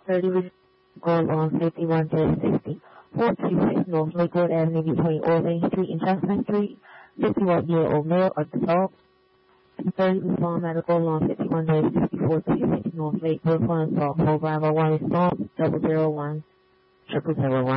30 Gold on 51-60. 426 North Lakewood Avenue between Orleans Street and Chestnut Street. 51-year-old male adult. 30 Reform Medical on 51-6426 North Lakewood for assault. Mobile 1 response 001 0001.